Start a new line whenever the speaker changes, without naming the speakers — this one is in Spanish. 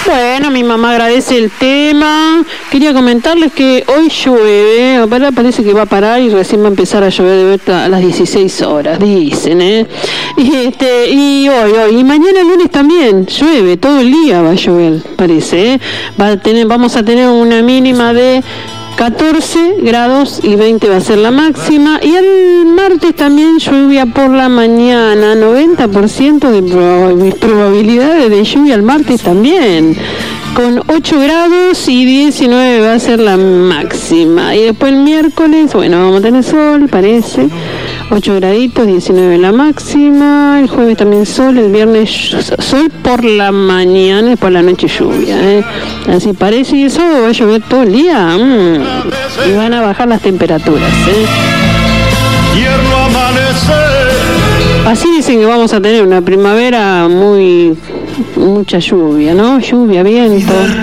Bueno, mi mamá agradece el tema. Quería comentarles que hoy llueve. Ahora parece que va a parar y recién va a empezar a llover de vuelta a las 16 horas, dicen, y hoy. Y mañana lunes también llueve, todo el día va a llover, parece, vamos a tener una mínima de 14 grados y 20 va a ser la máxima. Y el martes también lluvia por la mañana, 90% de probabilidades de lluvia el martes también, con 8 grados y 19 va a ser la máxima. Y después el miércoles, bueno, vamos a tener sol, parece, 8 graditos, 19 la máxima. El jueves también sol, el viernes sol por la mañana y por la noche lluvia, así parece. Y eso va a llover todo el día, y van a bajar las temperaturas, Así dicen que vamos a tener una primavera mucha lluvia, ¿no? Lluvia, viento.